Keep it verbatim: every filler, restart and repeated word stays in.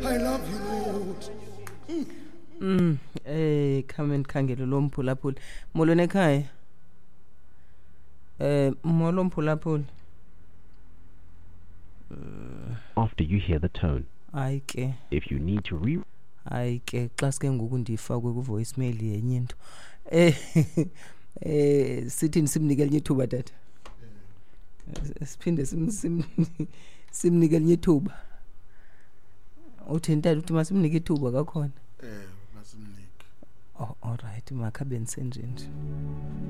I love you, Lord. Mm. Mm, eh come and khangelo lomphulaphula. Molweni ekhaya. Eh molo mphulaphula. After you hear the tone, Hayi ke. if you need to re Hayi ke xa sike ngoku ndifakwe ku voicemail yenye into. Eh eh sithi simnikele nye thuba tata. Siphinde sim simnikele nye thuba. Uthi ntata uthi masimnike ithuba kakhona. Eh masimnike. Oh all right makhabe nsenje nje.